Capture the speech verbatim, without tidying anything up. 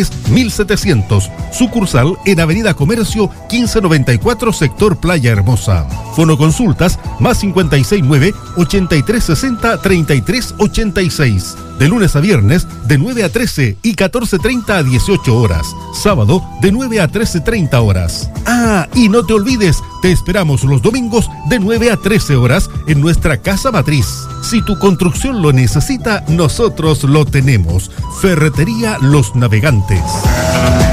Navegantes mil setecientos, sucursal en Avenida Comercio quince noventa y cuatro, sector Playa Hermosa. Fonoconsultas más cincuenta y seis nueve, ochenta y tres sesenta, treinta y tres ochenta y seis. De lunes a viernes de nueve a trece y catorce treinta a dieciocho horas. Sábado de nueve a trece treinta horas. Ah, y no te olvides, te esperamos los domingos de nueve a trece horas en nuestra casa matriz. Si tu construcción lo necesita, nosotros lo tenemos. Ferretería Los Navegantes.